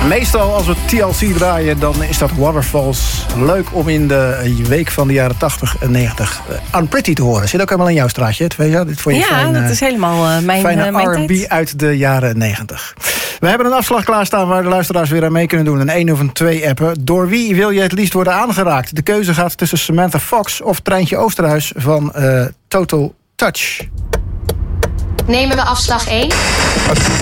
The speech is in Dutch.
Meestal als we TLC draaien, dan is dat Waterfalls. Leuk om in de week van de jaren 80 en 90 Unpretty te horen. Zit ook helemaal in jouw straatje, Tveja? Dit vond je fijn, dat is helemaal mijn fijne R&B tijd. uit de jaren 90. We hebben een afslag klaarstaan waar de luisteraars weer aan mee kunnen doen. Een 1 of een 2 appen. Door wie wil je het liefst worden aangeraakt? De keuze gaat tussen Samantha Fox of Treintje Oosterhuis van Total Touch. Nemen we afslag 1?